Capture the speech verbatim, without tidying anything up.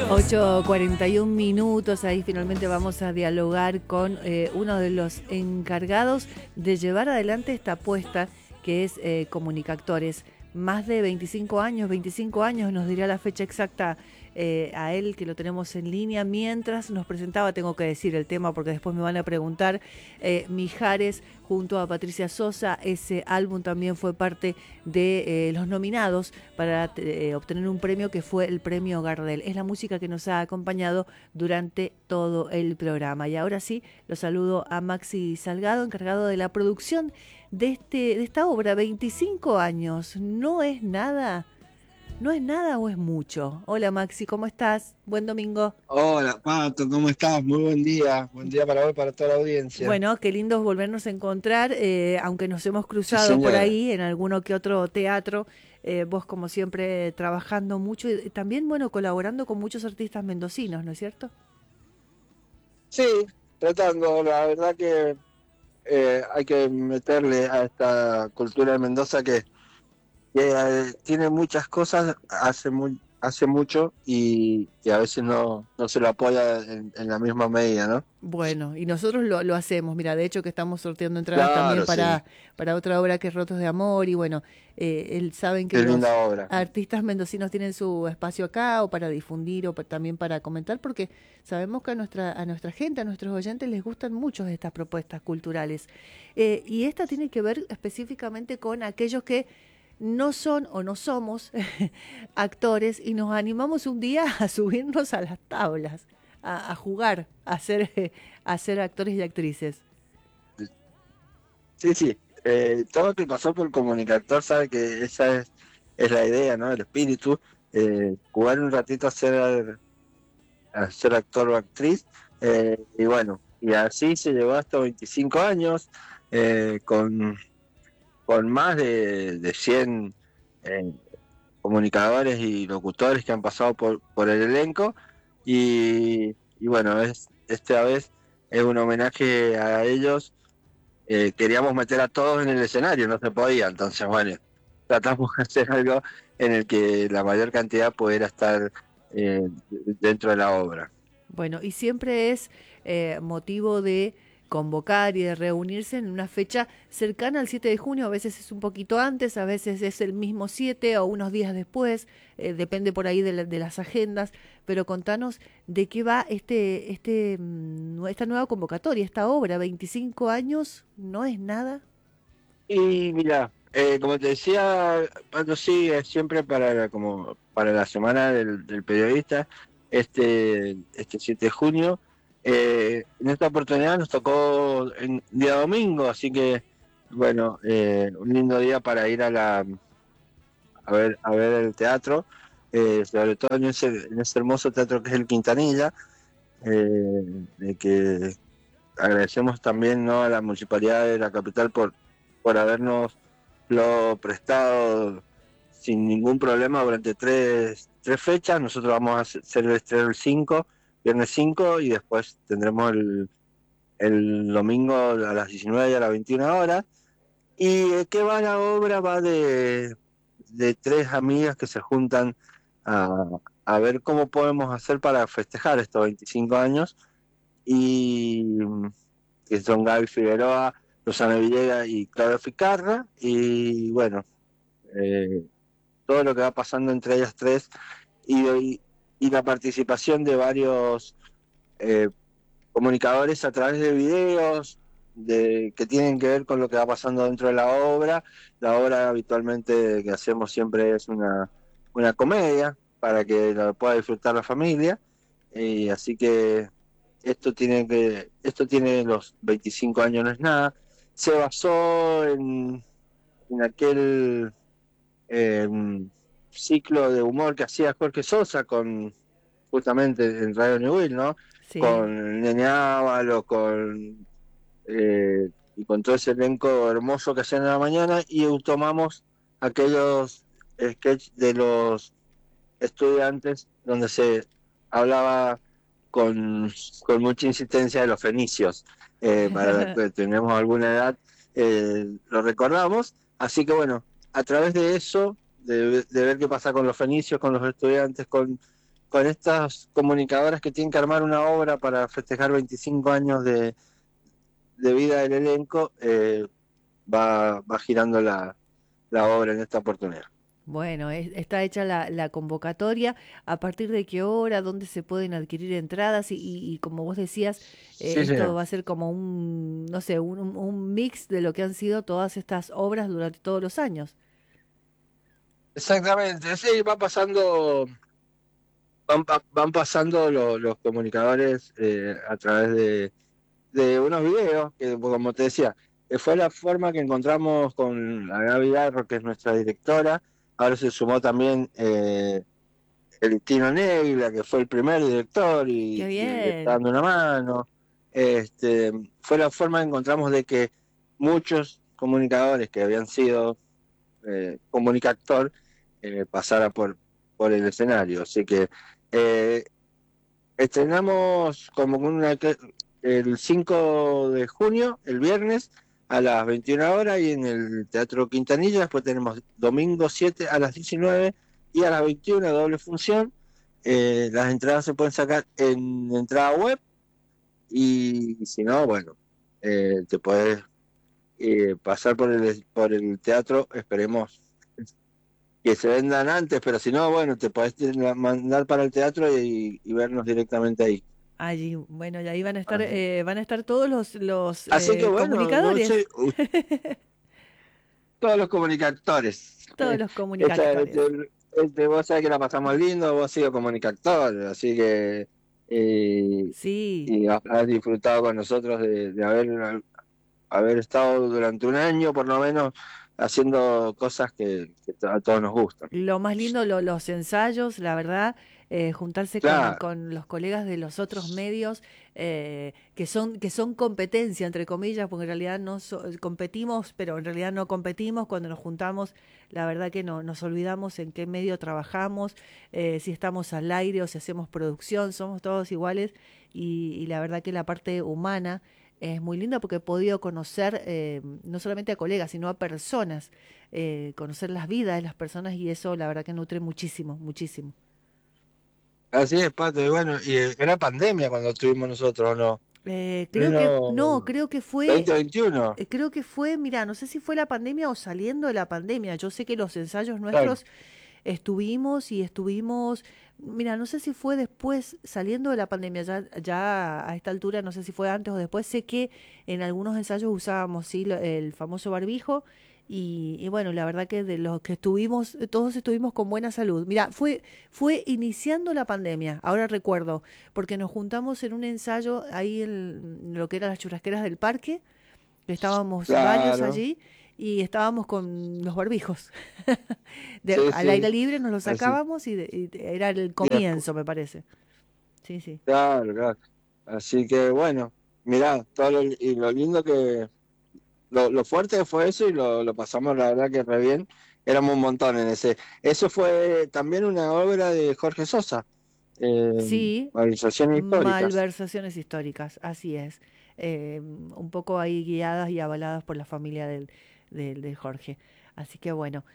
ocho cuarenta y un minutos, ahí finalmente vamos a dialogar con eh, uno de los encargados de llevar adelante esta apuesta que es eh, Comunicactores. Más de veinticinco años, veinticinco años nos dirá la fecha exacta eh, a él, que lo tenemos en línea. Mientras nos presentaba, tengo que decir el tema porque después me van a preguntar, eh, Mijares junto a Patricia Sosa. Ese álbum también fue parte de eh, los nominados para eh, obtener un premio que fue el premio Gardel. Es la música que nos ha acompañado durante todo el programa. Y ahora sí, lo saludo a Maxi Salgado, encargado de la producción de, este, de esta obra. veinticinco años, ¿no es nada? ¿No es nada o es mucho? Hola Maxi, ¿cómo estás? Buen domingo. Hola, Pato, ¿cómo estás? Muy buen día. Buen día para vos y para toda la audiencia. Bueno, qué lindo volvernos a encontrar, eh, aunque nos hemos Sí, cruzado por señora. ahí en alguno que otro teatro, eh, vos como siempre trabajando mucho y también, bueno, colaborando con muchos artistas mendocinos, ¿no es cierto? Sí, tratando, la verdad que eh, hay que meterle a esta cultura de Mendoza que, que eh, tiene muchas cosas, hace muy, hace mucho y, y a veces no, no se lo apoya en, en la misma medida, ¿no? Bueno, y nosotros lo, lo hacemos, mira, de hecho que estamos sorteando entradas también Claro, sí. para, para otra obra que es Rotos de Amor y bueno, eh, él, saben que Qué linda los obra. artistas mendocinos tienen su espacio acá o para difundir o pa- también para comentar porque sabemos que a nuestra, a nuestra gente, a nuestros oyentes les gustan mucho estas propuestas culturales. Eh, y esta tiene que ver específicamente con aquellos que no son o no somos actores y nos animamos un día a subirnos a las tablas a, a jugar, a ser, a ser actores y actrices. Sí, sí. Eh, todo el que pasó por comunicador sabe que esa es, es la idea, ¿no? El espíritu. Eh, jugar un ratito a ser a ser actor o actriz, eh, y bueno, y así se llevó hasta veinticinco años, eh, con, con más de, de cien eh, comunicadores y locutores que han pasado por, por el elenco, y, y bueno, es, esta vez es un homenaje a ellos. Eh, queríamos meter a todos en el escenario, no se podía, entonces bueno, tratamos de hacer algo en el que la mayor cantidad pudiera estar eh, dentro de la obra. Bueno, y siempre es eh, motivo de convocar y de reunirse en una fecha cercana al siete de junio, a veces es un poquito antes, a veces es el mismo siete o unos días después, eh, depende por ahí de, la, de las agendas, pero contanos de qué va este, este, mm, esta nueva convocatoria, esta obra, veinticinco años, ¿no es nada? Y mira, eh, como te decía, Pato, sí, es siempre para la, como para la semana del, del periodista, este, este siete de junio. Eh, en esta oportunidad nos tocó en día domingo, así que bueno, eh, un lindo día para ir a la a ver a ver el teatro, eh, sobre todo en ese, en ese hermoso teatro que es el Quintanilla, eh, de que agradecemos también, ¿no?, a la municipalidad de la capital por, por habernos lo prestado sin ningún problema durante tres, tres fechas. Nosotros vamos a hacer el estreno el cinco, viernes cinco, y después tendremos el, el domingo a las diecinueve y a las veintiuna horas. ¿Y eh, qué va la obra? Va de, de tres amigas que se juntan a, a ver cómo podemos hacer para festejar estos veinticinco años, y que son Gaby Figueroa, Rosana Villegas y Claudia Ficarra, y bueno, eh, todo lo que va pasando entre ellas tres, y, y, y la participación de varios eh, comunicadores a través de videos de, que tienen que ver con lo que va pasando dentro de la obra. La obra habitualmente que hacemos siempre es una, una comedia para que la pueda disfrutar la familia, y así que esto tiene que esto tiene los veinticinco años, no es nada. Se basó en, en aquel eh, ciclo de humor que hacía Jorge Sosa con justamente en Radio Newell, ¿no? Sí. Con Nene Ávalo, con eh, y con todo ese elenco hermoso que hacían en la mañana, y tomamos aquellos sketches de los estudiantes donde se hablaba con, con mucha insistencia de los fenicios. Eh, para los que tenemos alguna edad, eh, lo recordamos. Así que bueno, a través de eso, de, de ver qué pasa con los fenicios, con los estudiantes, con, con estas comunicadoras que tienen que armar una obra para festejar veinticinco años de, de vida del elenco, eh, va, va girando la, la obra en esta oportunidad. Bueno, es- está hecha la, la convocatoria. ¿A partir de qué hora? ¿Dónde se pueden adquirir entradas? Y, y- y como vos decías, eh, Sí, esto señor. va a ser como un, no sé, un, un- un mix de lo que han sido todas estas obras durante todos los años. Exactamente, sí, va pasando, van, pa- van pasando lo- los comunicadores eh, a través de, de unos videos, que como te decía, eh, fue la forma que encontramos con la Gaby Darro, que es nuestra directora. Ahora se sumó también eh, el Tino Neglia, que fue el primer director Qué y, y le está bien. dando una mano. Este, fue la forma que encontramos de que muchos comunicadores que habían sido eh, comunicactor eh, pasara por, por el escenario. Así que eh, estrenamos como una, el cinco de junio, el viernes, a las veintiuna horas y en el Teatro Quintanilla. Después tenemos domingo siete a las diecinueve y a las veintiuna doble función. Eh, las entradas se pueden sacar en entrada web y si no, bueno, eh, te puedes eh, pasar por el, por el teatro. Esperemos que se vendan antes, pero si no, bueno, te podés mandar para el teatro y, y vernos directamente ahí. Allí, bueno, y ahí van a estar, Así, eh, van a estar todos los, los así que eh, bueno, no sé, comunicadores, u- todos los comunicadores. todos los Esta, comunicadores. este, este, vos sabés que la pasamos lindo, vos has sido comunicador, así que eh, Sí. y has, has disfrutado con nosotros de, de haber, haber estado durante un año por lo menos haciendo cosas que, que a todos nos gustan. Lo más lindo, lo- los ensayos, la verdad, eh, juntarse con, Claro, con los colegas de los otros medios, eh, que son, que son competencia, entre comillas, porque en realidad no so- competimos, pero en realidad no competimos. Cuando nos juntamos, la verdad que no, nos olvidamos en qué medio trabajamos, eh, si estamos al aire o si hacemos producción, somos todos iguales, y, y la verdad que la parte humana es muy linda porque he podido conocer eh, no solamente a colegas, sino a personas, eh, conocer las vidas de las personas, y eso la verdad que nutre muchísimo, muchísimo. así es, Pato. Y bueno, y era pandemia cuando estuvimos nosotros, ¿no? Eh, creo que, no, Pleno creo que fue, dos mil veintiuno. eh, creo que fue, mira, no sé si fue la pandemia o saliendo de la pandemia. Yo sé que los ensayos Claro, nuestros estuvimos y estuvimos, mira, no sé si fue después, saliendo de la pandemia, ya, ya a esta altura, no sé si fue antes o después. Sé que en algunos ensayos usábamos, sí, lo- el famoso barbijo. Y, y bueno, la verdad que de los que estuvimos, eh, todos estuvimos con buena salud. Mira, fue, fue iniciando la pandemia, ahora recuerdo, porque nos juntamos en un ensayo ahí en lo que eran las churrasqueras del parque, que estábamos varios claro. allí y estábamos con los barbijos. De- Sí, al aire sí. libre nos lo Así. sacábamos y, de- y era el Y despu- comienzo, me parece. Sí, sí. claro, claro. Así que bueno, mirá, todo lo, y lo lindo que, lo, lo fuerte que fue eso y lo, lo pasamos la verdad que re bien. Éramos un montón en ese. Eso fue también una obra de Jorge Sosa, eh, Sí, Organizaciones Históricas. malversaciones históricas, así es. Eh, un poco ahí guiadas y avaladas por la familia del, del, del Jorge. Así que bueno.